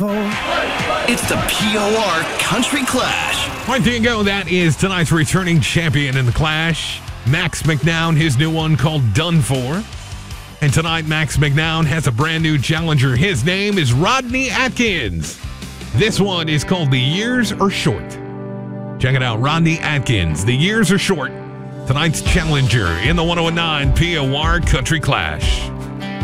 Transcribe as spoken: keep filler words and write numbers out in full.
It's the P O R Country Clash. All right, there you go. That is tonight's returning champion in the Clash, Max McNown, his new one called Done For. And tonight, Max McNown has a brand new challenger. His name is Rodney Atkins. This one is called The Years Are Short. Check it out, Rodney Atkins, The Years Are Short. Tonight's challenger in the one oh nine P O R Country Clash.